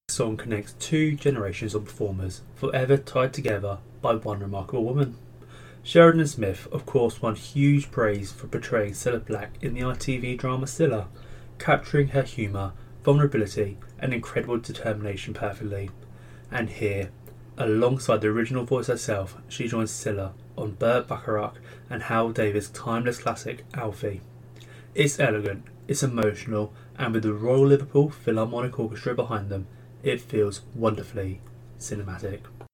The song connects two generations of performers, forever tied together by one remarkable woman. Sheridan Smith, of course, won huge praise for portraying Cilla Black in the ITV drama Cilla, capturing her humour, vulnerability, and incredible determination perfectly. And here, alongside the original voice herself, she joins Cilla on Burt Bacharach and Hal Davis' timeless classic Alfie. It's elegant, it's emotional, and with the Royal Liverpool Philharmonic Orchestra behind them, it feels wonderfully cinematic.